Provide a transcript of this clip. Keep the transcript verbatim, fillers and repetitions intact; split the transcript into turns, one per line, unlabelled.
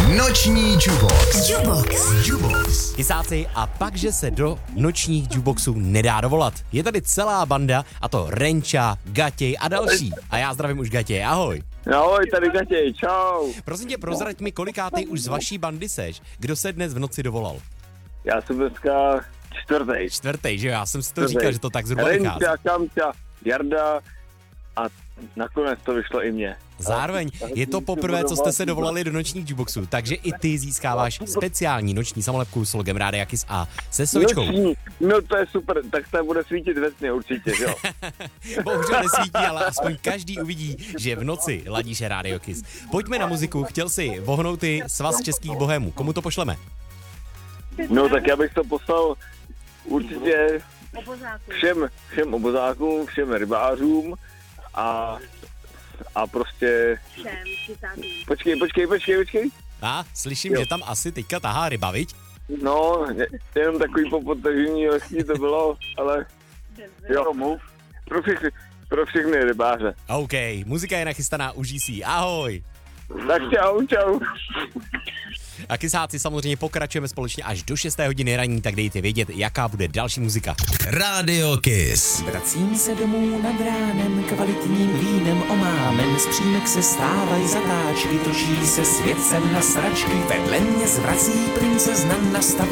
Noční Jukebox.
Jukebox.
Jukebox.
Kysáci, a pak, že se do nočních jukeboxů nedá dovolat. Je tady celá banda, a to Renča, Gatěj a další. A já zdravím už Gatěj, ahoj.
Ahoj, tady Gatěj, čau.
Prosím tě, prozrať mi, kolikátej už z vaší bandy seš. Kdo se dnes v noci dovolal?
Já jsem dneska čtvrtý.
Čtvrtej, že jo? Já jsem si to říkal, že to tak zhruba vychází.
Renča, Kamča, Jarda a nakonec to vyšlo i mně.
Zároveň je to poprvé, co jste se dovolali do nočních jukeboxů, takže i ty získáváš speciální noční samolepku s logem Rádia Kiss a se sojčkou.
Noční, no to je super, tak se bude svítit ve tmě určitě, jo.
Bohužel nesvítí, ale aspoň každý uvidí, že v noci ladíš Rádio Kiss. Pojďme na muziku, chtěl si vohnout i Svaz českých bohémů. Komu to pošleme?
No tak já bych to poslal určitě všem, všem obozákům, všem rybářům a, a prostě... Počkej, počkej, počkej, počkej.
A, slyším,
Jo.
že tam asi teďka tahá ryba, viď?
No, jenom takový popodtažení lesní to bylo, ale jo, mluv. Pro všechny, pro všechny rybáře.
OK, muzika je nachystaná, užij si ji. Ahoj!
Tak čau, čau.
A kysáci, samozřejmě pokračujeme společně až do šesté hodiny raní, tak dejte vědět, jaká bude další muzika.
Radio Kiss.
Vracím se domů nad ránem, kvalitním vínem omámen, z přímek se stávají zatáčky, točí se svět sem na sračky, vedle mě zvrací princezna nastaví